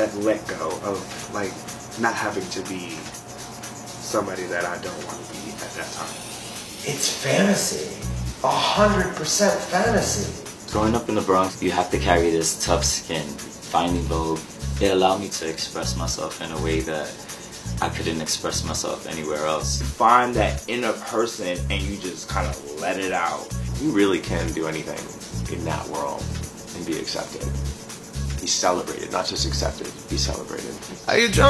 that let go of like not having to be somebody that I don't want to be at that time. It's fantasy. 100% fantasy. Growing up in the Bronx, you have to carry this tough skin. Finding Vogue, it allowed me to express myself in a way that I couldn't express myself anywhere else. Find that inner person and you just kind of let it out. You really can do anything in that world and be accepted. Be celebrated, not just accepted, be celebrated. Are you drunk?